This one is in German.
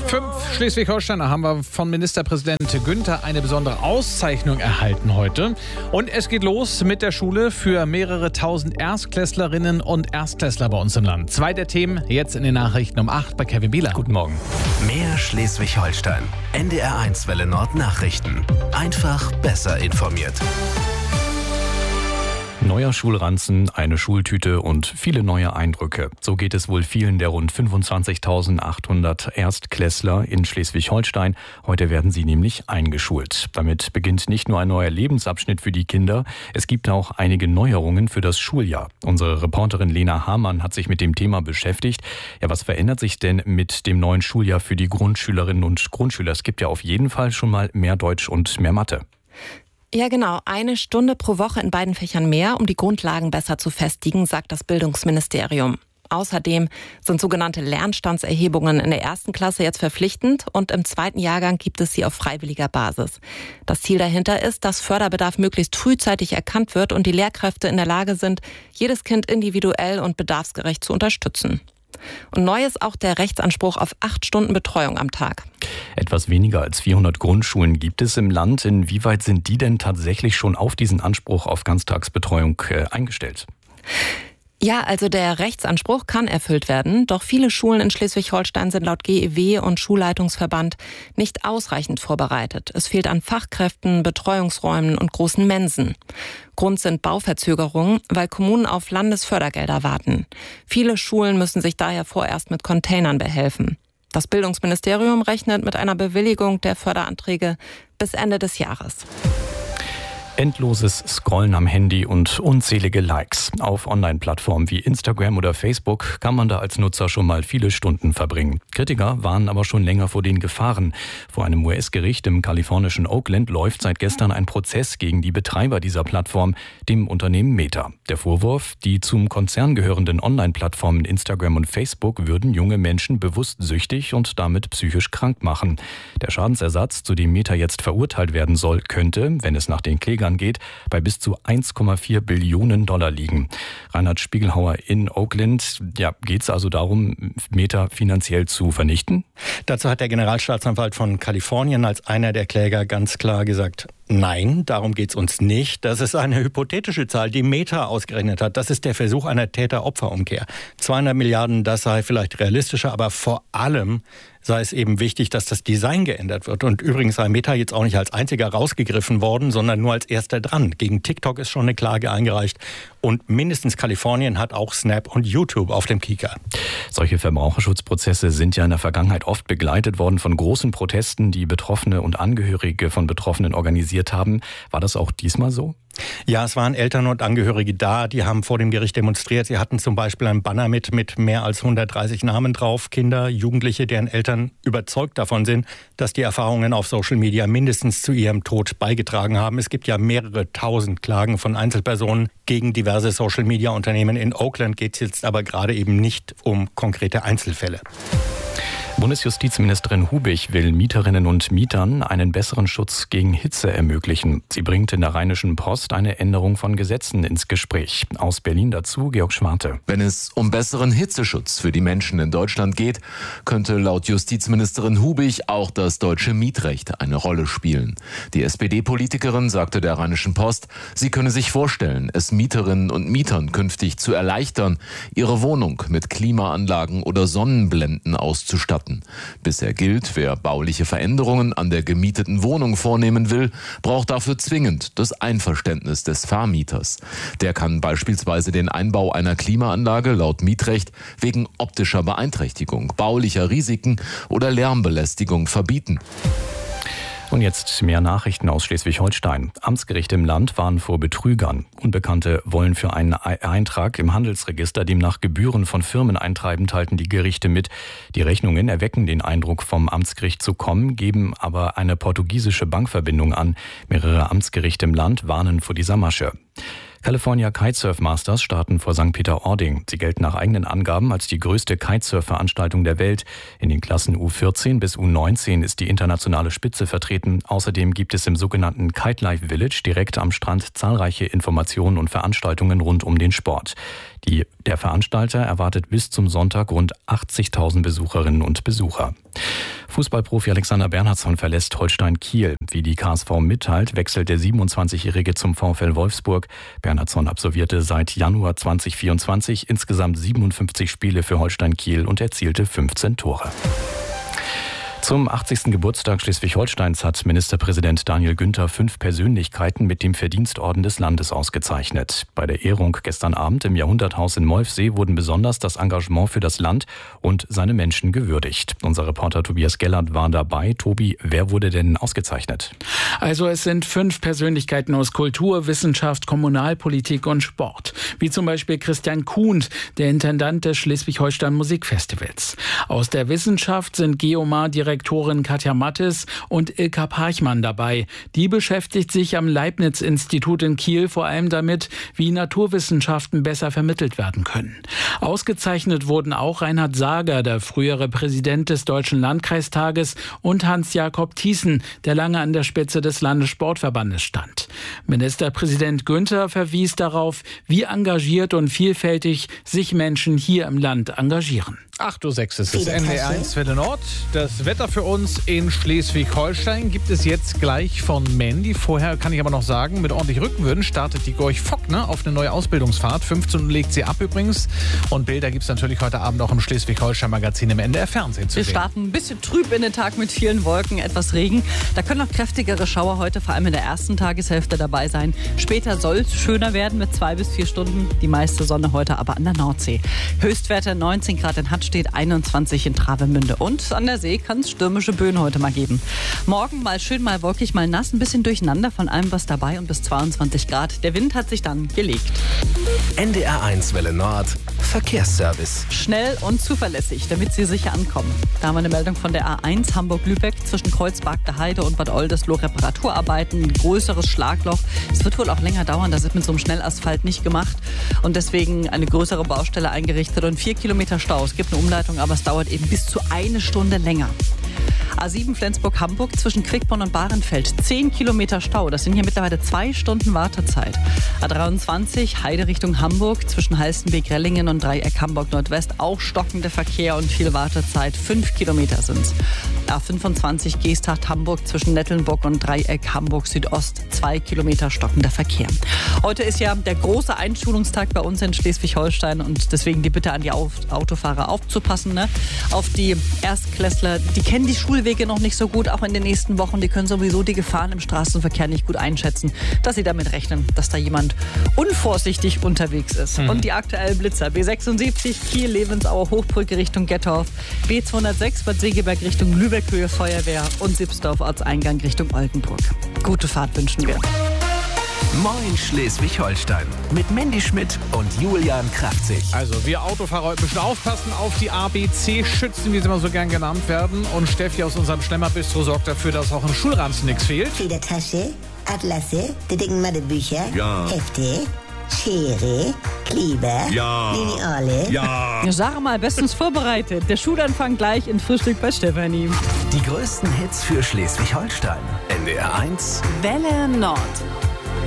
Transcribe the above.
5 Schleswig-Holsteiner haben wir von Ministerpräsident Günther eine besondere Auszeichnung erhalten heute. Und es geht los mit der Schule für mehrere tausend Erstklässlerinnen und Erstklässler bei uns im Land. 2 der Themen jetzt in den Nachrichten um 8 bei Kevin Bieler. Guten Morgen. Mehr Schleswig-Holstein. NDR1 Welle Nord Nachrichten. Einfach besser informiert. Neuer Schulranzen, eine Schultüte und viele neue Eindrücke. So geht es wohl vielen der rund 25.800 Erstklässler in Schleswig-Holstein. Heute werden sie nämlich eingeschult. Damit beginnt nicht nur ein neuer Lebensabschnitt für die Kinder, es gibt auch einige Neuerungen für das Schuljahr. Unsere Reporterin Lena Hamann hat sich mit dem Thema beschäftigt. Ja, was verändert sich denn mit dem neuen Schuljahr für die Grundschülerinnen und Grundschüler? Es gibt ja auf jeden Fall schon mal mehr Deutsch und mehr Mathe. Ja, genau. 1 Stunde pro Woche in beiden Fächern mehr, um die Grundlagen besser zu festigen, sagt das Bildungsministerium. Außerdem sind sogenannte Lernstandserhebungen in der 1. Klasse jetzt verpflichtend und im 2. Jahrgang gibt es sie auf freiwilliger Basis. Das Ziel dahinter ist, dass Förderbedarf möglichst frühzeitig erkannt wird und die Lehrkräfte in der Lage sind, jedes Kind individuell und bedarfsgerecht zu unterstützen. Und neu ist auch der Rechtsanspruch auf 8 Stunden Betreuung am Tag. Etwas weniger als 400 Grundschulen gibt es im Land. Inwieweit sind die denn tatsächlich schon auf diesen Anspruch auf Ganztagsbetreuung eingestellt? Ja, also der Rechtsanspruch kann erfüllt werden, doch viele Schulen in Schleswig-Holstein sind laut GEW und Schulleitungsverband nicht ausreichend vorbereitet. Es fehlt an Fachkräften, Betreuungsräumen und großen Mensen. Grund sind Bauverzögerungen, weil Kommunen auf Landesfördergelder warten. Viele Schulen müssen sich daher vorerst mit Containern behelfen. Das Bildungsministerium rechnet mit einer Bewilligung der Förderanträge bis Ende des Jahres. Endloses Scrollen am Handy und unzählige Likes. Auf Online-Plattformen wie Instagram oder Facebook kann man da als Nutzer schon mal viele Stunden verbringen. Kritiker warnen aber schon länger vor den Gefahren. Vor einem US-Gericht im kalifornischen Oakland läuft seit gestern ein Prozess gegen die Betreiber dieser Plattform, dem Unternehmen Meta. Der Vorwurf, die zum Konzern gehörenden Online-Plattformen Instagram und Facebook würden junge Menschen bewusst süchtig und damit psychisch krank machen. Der Schadensersatz, zu dem Meta jetzt verurteilt werden soll, könnte, wenn es nach den Klägern geht, bei bis zu 1,4 Billionen Dollar liegen. Reinhard Spiegelhauer in Oakland. Ja, geht es also darum, Meta finanziell zu vernichten? Dazu hat der Generalstaatsanwalt von Kalifornien als einer der Kläger ganz klar gesagt, nein, darum geht es uns nicht. Das ist eine hypothetische Zahl, die Meta ausgerechnet hat. Das ist der Versuch einer Täter-Opfer-Umkehr. 200 Milliarden, das sei vielleicht realistischer, aber vor allem sei es eben wichtig, dass das Design geändert wird. Und übrigens sei Meta jetzt auch nicht als einziger rausgegriffen worden, sondern nur als erster dran. Gegen TikTok ist schon eine Klage eingereicht. Und mindestens Kalifornien hat auch Snap und YouTube auf dem Kieker. Solche Verbraucherschutzprozesse sind ja in der Vergangenheit oft begleitet worden von großen Protesten, die Betroffene und Angehörige von Betroffenen organisiert haben. War das auch diesmal so? Ja, es waren Eltern und Angehörige da, die haben vor dem Gericht demonstriert. Sie hatten zum Beispiel ein Banner mit mehr als 130 Namen drauf. Kinder, Jugendliche, deren Eltern überzeugt davon sind, dass die Erfahrungen auf Social Media mindestens zu ihrem Tod beigetragen haben. Es gibt ja mehrere tausend Klagen von Einzelpersonen gegen diverse Social Media Unternehmen. In Oakland geht es jetzt aber gerade eben nicht um konkrete Einzelfälle. Bundesjustizministerin Hubich will Mieterinnen und Mietern einen besseren Schutz gegen Hitze ermöglichen. Sie bringt in der Rheinischen Post eine Änderung von Gesetzen ins Gespräch. Aus Berlin dazu Georg Schwarte. Wenn es um besseren Hitzeschutz für die Menschen in Deutschland geht, könnte laut Justizministerin Hubich auch das deutsche Mietrecht eine Rolle spielen. Die SPD-Politikerin sagte der Rheinischen Post, sie könne sich vorstellen, es Mieterinnen und Mietern künftig zu erleichtern, ihre Wohnung mit Klimaanlagen oder Sonnenblenden auszustatten. Bisher gilt, wer bauliche Veränderungen an der gemieteten Wohnung vornehmen will, braucht dafür zwingend das Einverständnis des Vermieters. Der kann beispielsweise den Einbau einer Klimaanlage laut Mietrecht wegen optischer Beeinträchtigung, baulicher Risiken oder Lärmbelästigung verbieten. Und jetzt mehr Nachrichten aus Schleswig-Holstein. Amtsgerichte im Land warnen vor Betrügern. Unbekannte wollen für einen Eintrag im Handelsregister demnach Gebühren von Firmen eintreiben, teilten die Gerichte mit. Die Rechnungen erwecken den Eindruck, vom Amtsgericht zu kommen, geben aber eine portugiesische Bankverbindung an. Mehrere Amtsgerichte im Land warnen vor dieser Masche. California Kitesurf Masters starten vor St. Peter-Ording. Sie gelten nach eigenen Angaben als die größte Kitesurf-Veranstaltung der Welt. In den Klassen U14 bis U19 ist die internationale Spitze vertreten. Außerdem gibt es im sogenannten Kite Life Village direkt am Strand zahlreiche Informationen und Veranstaltungen rund um den Sport. Der Veranstalter erwartet bis zum Sonntag rund 80.000 Besucherinnen und Besucher. Fußballprofi Alexander Bernhardsson verlässt Holstein Kiel. Wie die KSV mitteilt, wechselt der 27-Jährige zum VfL Wolfsburg. Bernhardsson absolvierte seit Januar 2024 insgesamt 57 Spiele für Holstein Kiel und erzielte 15 Tore. Zum 80. Geburtstag Schleswig-Holsteins hat Ministerpräsident Daniel Günther 5 Persönlichkeiten mit dem Verdienstorden des Landes ausgezeichnet. Bei der Ehrung gestern Abend im Jahrhunderthaus in Molfsee wurden besonders das Engagement für das Land und seine Menschen gewürdigt. Unser Reporter Tobias Gellert war dabei. Tobi, wer wurde denn ausgezeichnet? Also es sind 5 Persönlichkeiten aus Kultur, Wissenschaft, Kommunalpolitik und Sport. Wie zum Beispiel Christian Kuhn, der Intendant des Schleswig-Holstein Musikfestivals. Aus der Wissenschaft sind Geomar-Direktorin Katja Mattes und Ilka Parchmann dabei. Die beschäftigt sich am Leibniz-Institut in Kiel vor allem damit, wie Naturwissenschaften besser vermittelt werden können. Ausgezeichnet wurden auch Reinhard Sager, der frühere Präsident des Deutschen Landkreistages, und Hans-Jakob Thiessen, der lange an der Spitze des Landessportverbandes stand. Ministerpräsident Günther verwies darauf, wie engagiert und vielfältig sich Menschen hier im Land engagieren. 8:06 Uhr ist es, NDR1 Welle Nord. Das Wetter für uns in Schleswig-Holstein gibt es jetzt gleich von Mandy. Vorher kann ich aber noch sagen, mit ordentlich Rückenwind startet die Gorch Fockner auf eine neue Ausbildungsfahrt. 15 Uhr legt sie ab übrigens. Und Bilder gibt es natürlich heute Abend auch im Schleswig-Holstein-Magazin im NDR Fernsehen zu sehen. Wir starten ein bisschen trüb in den Tag mit vielen Wolken, etwas Regen. Da können noch kräftigere Schauer heute, vor allem in der ersten Tageshälfte, dabei sein. Später soll es schöner werden mit 2 bis 4 Stunden. Die meiste Sonne heute aber an der Nordsee. Höchstwerte 19 Grad in Hattstedt, 21 in Travemünde. Und an der See kann es stürmische Böen heute mal geben. Morgen mal schön, mal wolkig, mal nass, ein bisschen durcheinander, von allem was dabei und bis 22 Grad. Der Wind hat sich dann gelegt. NDR1 Welle Nord, Verkehrsservice. Schnell und zuverlässig, damit Sie sicher ankommen. Da haben wir eine Meldung von der A1 Hamburg-Lübeck zwischen Kreuzberg Heide und Bad Oldesloe. Reparaturarbeiten, ein größeres Schlagloch. Es wird wohl auch länger dauern, das ist mit so einem Schnellasphalt nicht gemacht. Und deswegen eine größere Baustelle eingerichtet und 4 Kilometer Stau. Es gibt eine Umleitung, aber es dauert eben bis zu 1 Stunde länger. A7 Flensburg-Hamburg zwischen Quickborn und Bahrenfeld. 10 Kilometer Stau. Das sind hier mittlerweile 2 Stunden Wartezeit. A23 Heide Richtung Hamburg zwischen Halstenbek-Rellingen und Dreieck Hamburg-Nordwest. Auch stockender Verkehr und viel Wartezeit. 5 Kilometer sind's. A25 Geesthacht-Hamburg zwischen Nettelnburg und Dreieck Hamburg-Südost. 2 Kilometer stockender Verkehr. Heute ist ja der große Einschulungstag bei uns in Schleswig-Holstein und deswegen die Bitte an die Autofahrer aufzupassen, ne? Auf die Erstklässler, die kennen die Schulwege noch nicht so gut, auch in den nächsten Wochen. Die können sowieso die Gefahren im Straßenverkehr nicht gut einschätzen, dass sie damit rechnen, dass da jemand unvorsichtig unterwegs ist. Und die aktuellen Blitzer: B76 Kiel-Lebensauer Hochbrücke Richtung Gettorf, B206 Bad Segeberg Richtung Lübeck-Höhe Feuerwehr und Sipsdorf Ortseingang Richtung Oldenburg. Gute Fahrt wünschen wir. Moin Schleswig-Holstein mit Mandy Schmidt und Julian Kraftzig. Also wir Autofahrer heute müssen aufpassen auf die ABC-Schützen, wie sie immer so gern genannt werden. Und Steffi aus unserem Schlemmerbistro sorgt dafür, dass auch im Schulranzen nichts fehlt. Federtasche, Atlasse, die dicken Mathebücher, ja. Hefte, Schere, Kleber, ja. Lineale. Ja. Sarah mal bestens vorbereitet. Der Schulanfang gleich in Frühstück bei Stefanie. Die größten Hits für Schleswig-Holstein. NDR1 Welle Nord.